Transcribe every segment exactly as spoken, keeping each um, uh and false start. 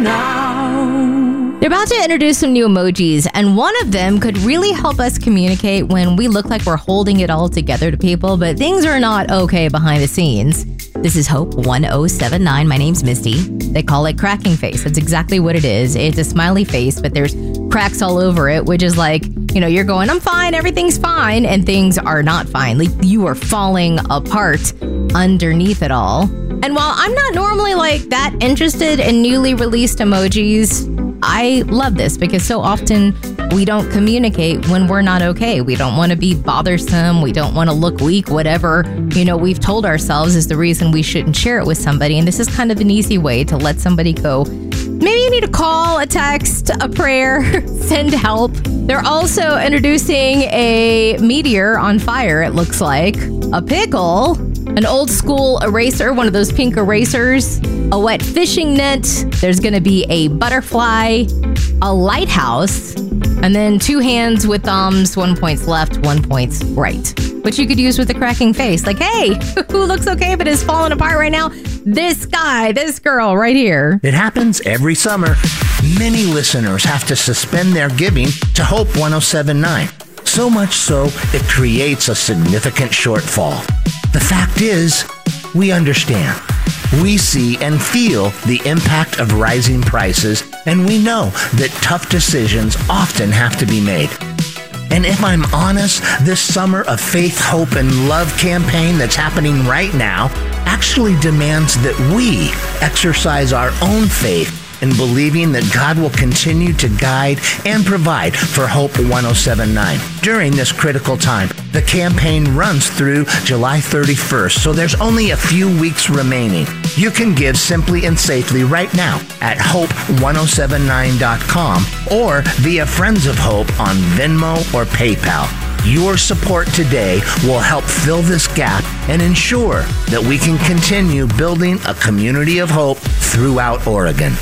now. They're about to introduce some new emojis, and one of them could really help us communicate when we look like we're holding it all together to people, but things are not okay behind the scenes. This is Hope one oh seven nine. My name's Misty. They call it cracking face. That's exactly what it is. It's a smiley face, but there's cracks all over it, which is like, you know, you're going, I'm fine, everything's fine, and things are not fine. Like, you are falling apart underneath it all. And while I'm not normally like that interested in newly released emojis, I love this because so often we don't communicate when we're not okay. We don't want to be bothersome. We don't want to look weak, whatever, you know, we've told ourselves is the reason we shouldn't share it with somebody. And this is kind of an easy way to let somebody go. Maybe you need a call, a text, a prayer, send help. They're also introducing a meteor on fire, it looks like, a pickle, an old school eraser, one of those pink erasers, a wet fishing net, there's going to be a butterfly, a lighthouse, and then two hands with thumbs, one point's left, one point's right, which you could use with a cracking face. Like, hey, who looks okay but is falling apart right now? This guy, this girl right here. It happens every summer. Many listeners have to suspend their giving to Hope one oh seven nine. So much so, it creates a significant shortfall. The fact is, we understand. We see and feel the impact of rising prices, and we know that tough decisions often have to be made. And if I'm honest, this summer of faith, hope, and love campaign that's happening right now actually demands that we exercise our own faith in believing that God will continue to guide and provide for Hope one oh seven nine. During this critical time, the campaign runs through July thirty-first, so there's only a few weeks remaining. You can give simply and safely right now at hope one oh seven nine dot com or via Friends of Hope on Venmo or PayPal. Your support today will help fill this gap and ensure that we can continue building a community of hope throughout Oregon.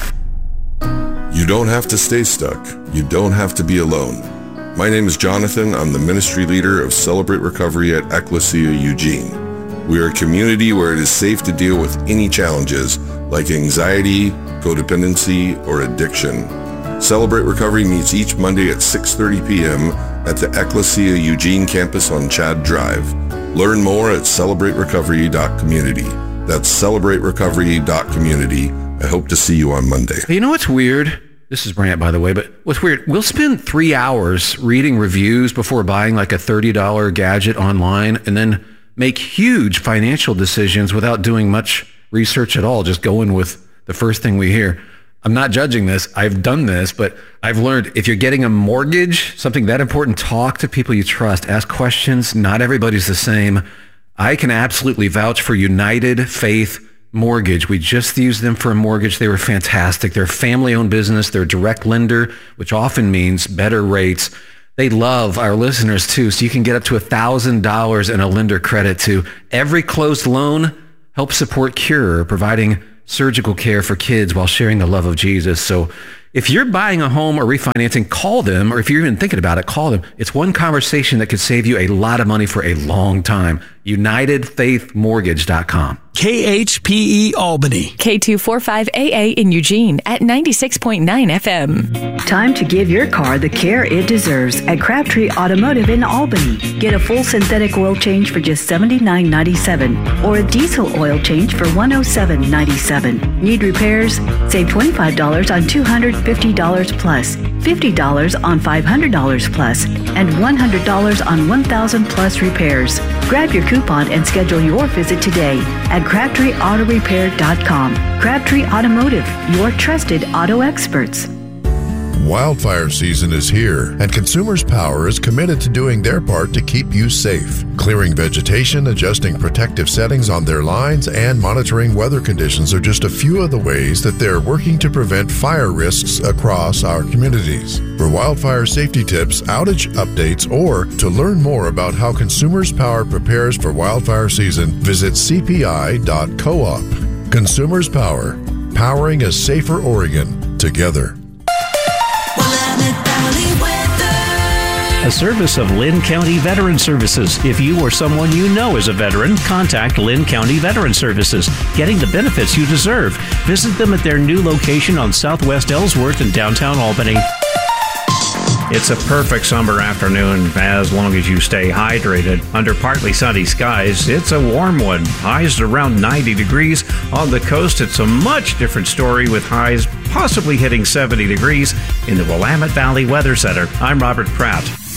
You don't have to stay stuck. You don't have to be alone. My name is Jonathan. I'm the ministry leader of Celebrate Recovery at Ecclesia Eugene. We are a community where it is safe to deal with any challenges like anxiety, codependency, or addiction. Celebrate Recovery meets each Monday at six thirty p.m. at the Ecclesia Eugene campus on Chad Drive. Learn more at celebrate recovery dot community. That's celebrate recovery dot community. I hope to see you on Monday. You know what's weird? This is Brant, by the way, but what's weird, we'll spend three hours reading reviews before buying like a thirty dollars gadget online and then make huge financial decisions without doing much research at all, just going with the first thing we hear. I'm not judging this. I've done this, but I've learned if you're getting a mortgage, something that important, talk to people you trust, ask questions. Not everybody's the same. I can absolutely vouch for United Faith Mortgage. We just used them for a mortgage. They were fantastic. They're a family-owned business. They're a direct lender, which often means better rates. They love our listeners too, so you can get up to one thousand dollars in a lender credit to every closed loan. Help support Cure, providing surgical care for kids while sharing the love of Jesus. So if you're buying a home or refinancing, call them, or if you're even thinking about it, call them. It's one conversation that could save you a lot of money for a long time. united faith mortgage dot com. K H P E Albany. K two forty-five A A in Eugene at ninety-six point nine F M. Time to give your car the care it deserves at Crabtree Automotive in Albany. Get a full synthetic oil change for just seventy-nine ninety-seven or a diesel oil change for one hundred seven ninety-seven. Need repairs? Save twenty-five dollars on two hundred fifty dollars plus, fifty dollars on five hundred dollars plus, and one hundred dollars on one thousand plus repairs. Grab your coupon and schedule your visit today at Crabtree Auto Repair dot com. Crabtree Automotive, your trusted auto experts. Wildfire season is here, and Consumers Power is committed to doing their part to keep you safe. Clearing vegetation, adjusting protective settings on their lines, and monitoring weather conditions are just a few of the ways that they're working to prevent fire risks across our communities. For wildfire safety tips, outage updates, or to learn more about how Consumers Power prepares for wildfire season, visit c p i dot coop. Consumers Power, powering a safer Oregon together. Willamette Valley weather. a service of Lynn County Veteran Services. If you or someone you know is a veteran, contact Lynn County Veteran Services, getting the benefits you deserve. Visit them at their new location on Southwest Ellsworth in downtown Albany. It's a perfect summer afternoon as long as you stay hydrated. Under partly sunny skies, it's a warm one. Highs around ninety degrees. On the coast, it's a much different story with highs possibly hitting seventy degrees in the Willamette Valley Weather Center. I'm Robert Pratt.